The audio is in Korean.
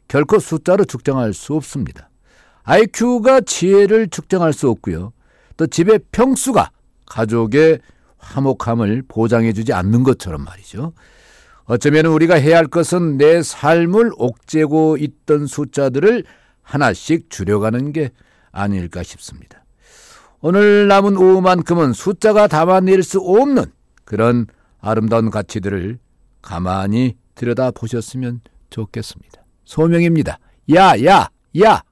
결코 숫자로 측정할 수 없습니다. IQ가 지혜를 측정할 수 없고요. 또 집의 평수가 가족의 화목함을 보장해주지 않는 것처럼 말이죠. 어쩌면 우리가 해야 할 것은 내 삶을 옥죄고 있던 숫자들을 하나씩 줄여가는 게 아닐까 싶습니다. 오늘 남은 오후만큼은 숫자가 담아낼 수 없는 그런 아름다운 가치들을 가만히 들여다보셨으면 좋겠습니다. 소명입니다. 야!